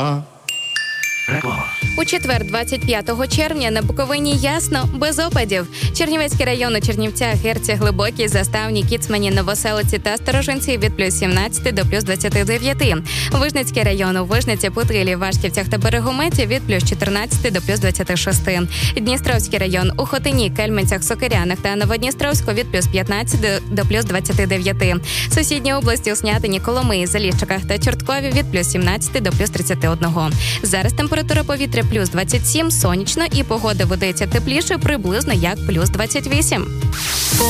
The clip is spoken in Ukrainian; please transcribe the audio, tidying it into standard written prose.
У четвер, 25 червня, на Буковині ясно, без опадів. Чернівецький район у Чернівцях, Герці, Глибокій, Заставні, Кіцмані, Новоселиці та Сторожинці від плюс 17 до плюс 29. Вижницький район у Вижниці, Путилі, Вашківцях та Берегометі від плюс 14 до плюс 26. Дністровський район у Хотині, Кельменцях, Сокирянах та Новодністровську від плюс 15 до плюс 29. Сусідні області у Снятині, Коломиї, Заліщиках та Чорткові від плюс 17 до плюс 31. Зараз температура повітря плюс 27, сонячно і погода видається тепліше приблизно як плюс 28.